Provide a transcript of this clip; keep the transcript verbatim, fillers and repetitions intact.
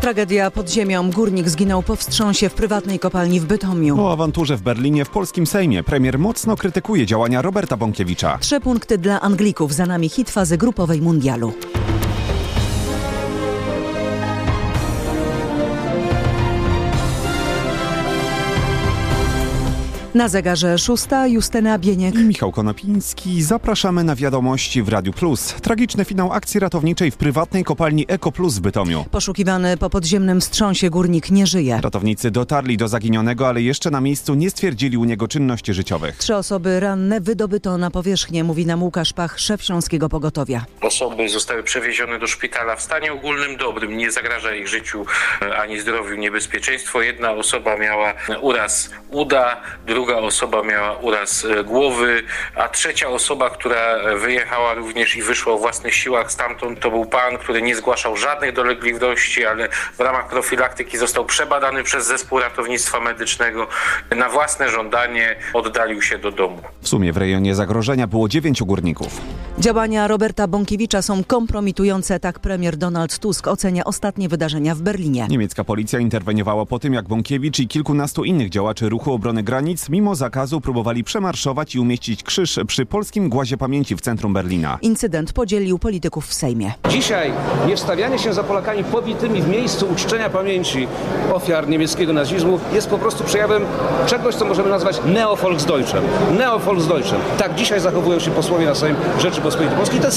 Tragedia pod ziemią. Górnik zginął po wstrząsie w prywatnej kopalni w Bytomiu. O awanturze w Berlinie w polskim Sejmie premier mocno krytykuje działania Roberta Bąkiewicza. Trzy punkty dla Anglików. Za nami hit fazy grupowej mundialu. Na zegarze szósta, Justyna Bieniek i Michał Konopiński. Zapraszamy na wiadomości w Radiu Plus. Tragiczny finał akcji ratowniczej w prywatnej kopalni Eko Plus w Bytomiu. Poszukiwany po podziemnym wstrząsie górnik nie żyje. Ratownicy dotarli do zaginionego, ale jeszcze na miejscu nie stwierdzili u niego czynności życiowych. Trzy osoby ranne wydobyto na powierzchnię, mówi nam Łukasz Pach, szef Śląskiego Pogotowia. Osoby zostały przewiezione do szpitala w stanie ogólnym dobrym, nie zagraża ich życiu ani zdrowiu niebezpieczeństwo. Jedna osoba miała uraz uda, druga Druga osoba miała uraz głowy, a trzecia osoba, która wyjechała również i wyszła o własnych siłach stamtąd, to był pan, który nie zgłaszał żadnych dolegliwości, ale w ramach profilaktyki został przebadany przez zespół ratownictwa medycznego. Na własne żądanie oddalił się do domu. W sumie w rejonie zagrożenia było dziewięciu górników. Działania Roberta Bąkiewicza są kompromitujące, tak premier Donald Tusk ocenia ostatnie wydarzenia w Berlinie. Niemiecka policja interweniowała po tym, jak Bąkiewicz i kilkunastu innych działaczy ruchu obrony granic mimo zakazu próbowali przemarszować i umieścić krzyż przy polskim Głazie Pamięci w centrum Berlina. Incydent podzielił polityków w Sejmie. Dzisiaj niewstawianie się za Polakami pobitymi w miejscu uczczenia pamięci ofiar niemieckiego nazizmu jest po prostu przejawem czegoś, co możemy nazwać Neo-Volksdeutschem. Neo-Volksdeutschem. Tak dzisiaj zachowują się posłowie na Sejm Rzeczypospolitej Polskiej.